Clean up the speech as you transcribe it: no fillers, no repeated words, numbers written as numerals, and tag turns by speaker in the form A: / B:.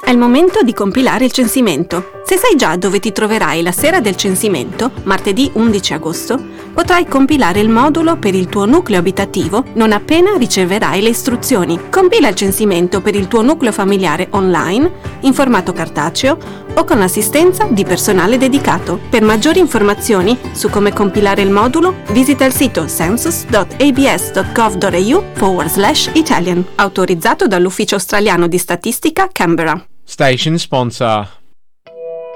A: È il momento di compilare il censimento. Se sai già dove ti troverai la sera del censimento, martedì 11 agosto, potrai compilare il modulo per il tuo nucleo abitativo non appena riceverai le istruzioni. Compila il censimento per il tuo nucleo familiare online, in formato cartaceo o con l'assistenza di personale dedicato. Per maggiori informazioni su come compilare il modulo, visita il sito census.abs.gov.au/Italian, autorizzato dall'Ufficio Australiano di Statistica, Canberra.
B: Station sponsor.